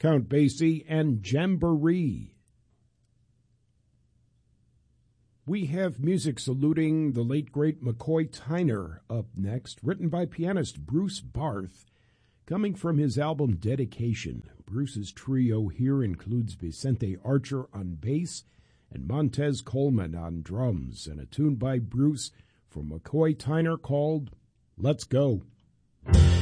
Count Basie and Jamboree. We have music saluting the late great McCoy Tyner up next, written by pianist Bruce Barth, coming from his album Dedication. Bruce's trio here includes Vicente Archer on bass and Montez Coleman on drums, and a tune by Bruce from McCoy Tyner called Let's Go.